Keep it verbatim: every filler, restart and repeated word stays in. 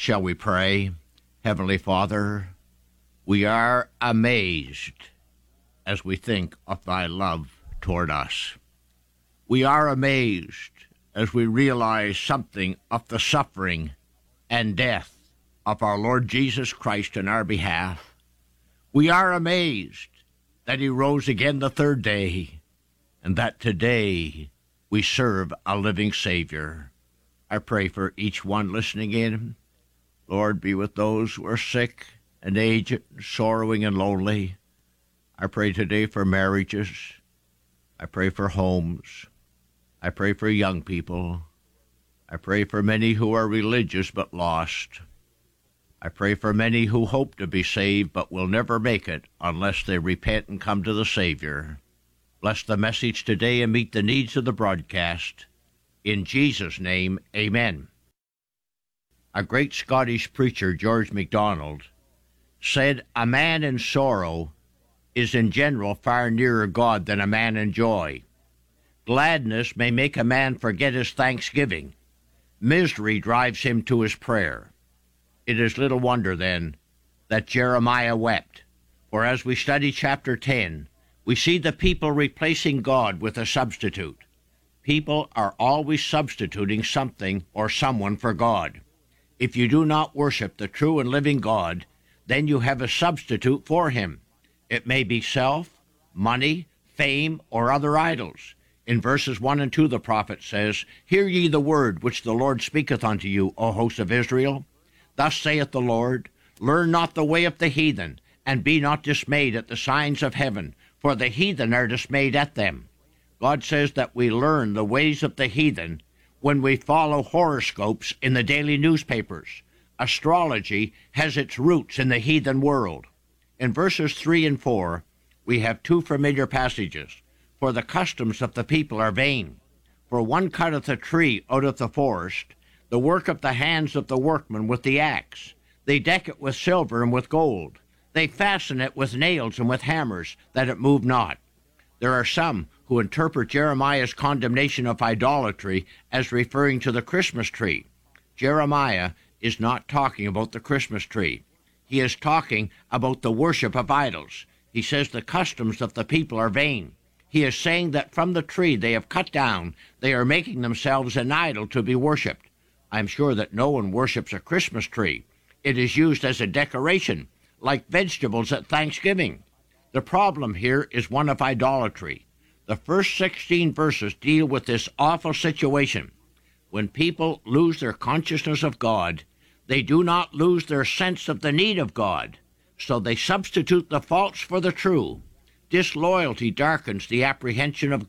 Shall we pray? Heavenly Father, we are amazed as we think of thy love toward us. We are amazed as we realize something of the suffering and death of our Lord Jesus Christ in our behalf. We are amazed that he rose again the third day, and that today we serve a living Savior. I pray for each one listening in. Lord, be with those who are sick and aged, sorrowing and lonely. I pray today for marriages. I pray for homes. I pray for young people. I pray for many who are religious but lost. I pray for many who hope to be saved but will never make it unless they repent and come to the Savior. Bless the message today and meet the needs of the broadcast. In Jesus' name, amen. A great Scottish preacher, George MacDonald, said, "A man in sorrow is in general far nearer God than a man in joy. Gladness may make a man forget his thanksgiving. Misery drives him to his prayer." It is little wonder, then, that Jeremiah wept, for as we study chapter ten, we see the people replacing God with a substitute. People are always substituting something or someone for God. If you do not worship the true and living God, then you have a substitute for him. It may be self, money, fame, or other idols. In verses one and two, the prophet says, "Hear ye the word which the Lord speaketh unto you, O host of Israel. Thus saith the Lord, learn not the way of the heathen, and be not dismayed at the signs of heaven, for the heathen are dismayed at them." God says that we learn the ways of the heathen when we follow horoscopes in the daily newspapers. Astrology has its roots in the heathen world. In verses three and four, we have two familiar passages. "For the customs of the people are vain. For one cutteth a tree out of the forest, the work of the hands of the workman with the axe. They deck it with silver and with gold. They fasten it with nails and with hammers, that it move not." There are some who interpret Jeremiah's condemnation of idolatry as referring to the Christmas tree. Jeremiah is not talking about the Christmas tree. He is talking about the worship of idols. He says the customs of the people are vain. He is saying that from the tree they have cut down, they are making themselves an idol to be worshipped. I'm sure that no one worships a Christmas tree. It is used as a decoration, like vegetables at Thanksgiving. The problem here is one of idolatry. The first sixteen verses deal with this awful situation. When people lose their consciousness of God, they do not lose their sense of the need of God, so they substitute the false for the true. Disloyalty darkens the apprehension of